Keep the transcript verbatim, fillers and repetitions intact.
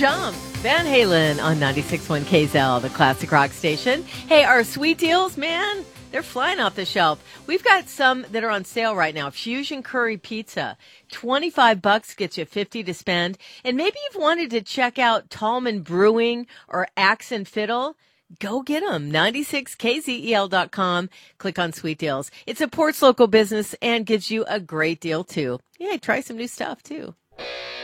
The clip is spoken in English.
Jump. Van Halen on ninety-six point one K Z L, the classic rock station. Hey, our sweet deals, man, they're flying off the shelf. We've got some that are on sale right now. Fusion Curry Pizza, twenty-five bucks gets you fifty to spend. And maybe you've wanted to check out Tallman Brewing or Axe and Fiddle. Go get them. ninety-six K Z E L dot com. Click on Sweet Deals. It supports local business and gives you a great deal, too. Yeah, try some new stuff, too.